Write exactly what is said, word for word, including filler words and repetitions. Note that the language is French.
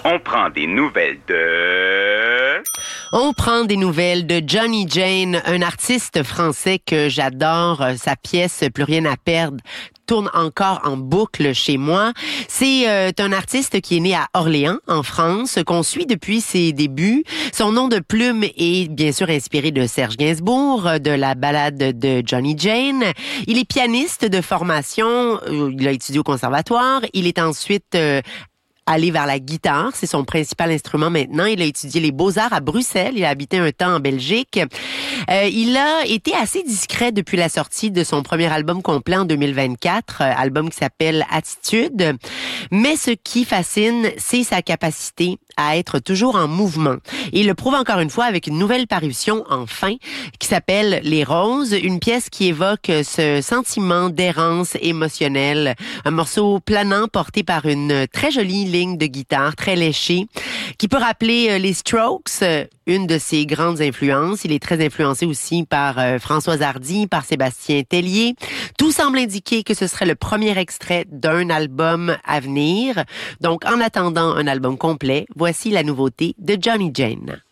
On prend des nouvelles de... On prend des nouvelles de Johnny Jane, un artiste français que j'adore. Sa pièce « Plus rien à perdre » tourne encore en boucle chez moi. C'est euh, un artiste qui est né à Orléans, en France, qu'on suit depuis ses débuts. Son nom de plume est bien sûr inspiré de Serge Gainsbourg, de la ballade de Johnny Jane. Il est pianiste de formation, il a étudié au conservatoire. Il est ensuite... Euh, aller vers la guitare, c'est son principal instrument maintenant. Il a étudié les beaux-arts à Bruxelles, il a habité un temps en Belgique. Euh, il a été assez discret depuis la sortie de son premier album complet en deux mille vingt-quatre, euh, album qui s'appelle Attitude. Mais ce qui fascine, c'est sa capacité à être toujours en mouvement. Et il le prouve encore une fois avec une nouvelle parution, enfin, qui s'appelle Les Roses, une pièce qui évoque ce sentiment d'errance émotionnelle. Un morceau planant porté par une très jolie ligne de guitare, très léchée, qui peut rappeler les Strokes, une de ses grandes influences. Il est très influencé aussi par euh, Françoise Hardy, par Sébastien Tellier. Tout semble indiquer que ce serait le premier extrait d'un album à venir. Donc, en attendant un album complet, voici la nouveauté de Johnny Jane.